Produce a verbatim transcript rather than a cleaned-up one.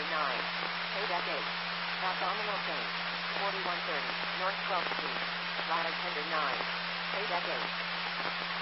nine. Pay deck eight. Abdominal pain. forty-one thirty. North twelfth Street. Bladder tender nine. Pay deck eight.